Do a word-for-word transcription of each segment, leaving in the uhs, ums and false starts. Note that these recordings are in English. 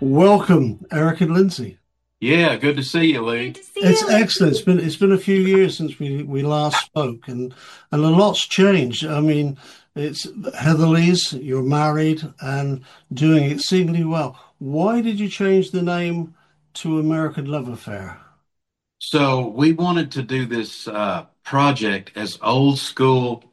Welcome, Eric and Lindsay. Yeah, good to see you, Good Lee. to see It's you, excellent. It's Lindsay. been it's been a few years since we we last spoke, and and a lot's changed. I mean, it's Heatherly's. You're married and doing exceedingly well. Why did you change the name to American Love Affair? So we wanted to do this uh, project as old school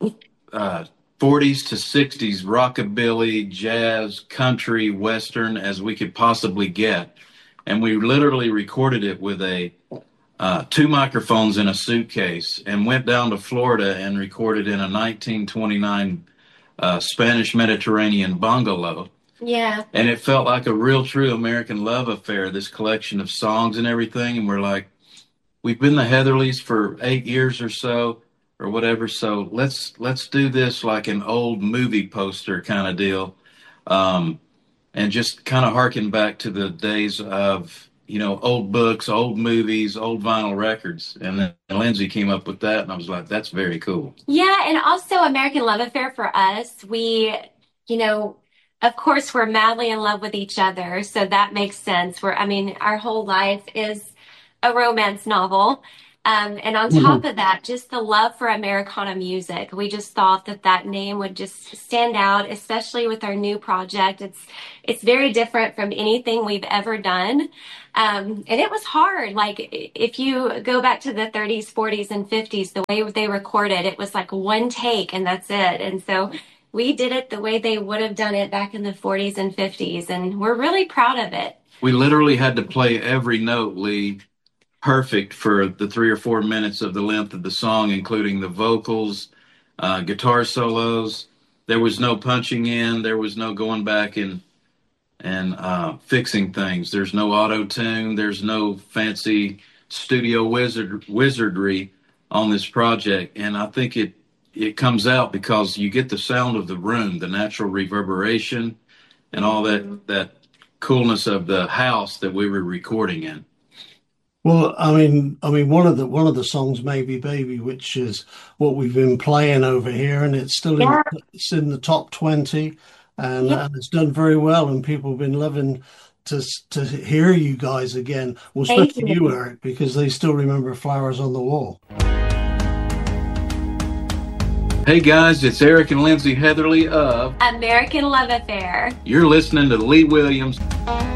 uh, forties to sixties rockabilly, jazz, country, western as we could possibly get. And we literally recorded it with a uh, two microphones in a suitcase and went down to Florida and recorded in a nineteen twenty-nine uh, Spanish Mediterranean bungalow. Yeah. And it felt like a real true American love affair, this collection of songs and everything. And we're like, we've been the Heatherlys for eight years or so or whatever. So let's let's do this like an old movie poster kind of deal. Um, and just kind of harken back to the days of, you know, old books, old movies, old vinyl records. And then Lindsay came up with that, and I was like, that's very cool. Yeah, and also American Love Affair for us, we, you know, of course we're madly in love with each other, so that makes sense. We're, I mean, our whole life is a romance novel. Um, and on top Mhm. of that, just the love for Americana music. We just thought that that name would just stand out, especially with our new project. It's it's very different from anything we've ever done. Um, and it was hard. Like if you go back to the thirties, forties, and fifties, the way they recorded, it was like one take and that's it. And so we did it the way they would have done it back in the forties and fifties, and we're really proud of it. We literally had to play every note, Lee, perfect for the three or four minutes of the length of the song, including the vocals, uh, guitar solos. There was no punching in. There was no going back and and uh, fixing things. There's no auto tune. There's no fancy studio wizard wizardry on this project. And I think it it comes out because you get the sound of the room, the natural reverberation, and all Mhm. that that coolness of the house that we were recording in. Well, I mean, I mean, one of the one of the songs, "Maybe Baby," which is what we've been playing over here, and it's still in Yeah, it's in the top twenty, and, yeah. and it's done very well, and people have been loving to to hear you guys again. Well, Thank especially you, you. Eric, because they still remember "Flowers on the Wall." Hey guys, it's Eric and Lindsay Heatherly of. American Love Affair. You're listening to Lee Williams.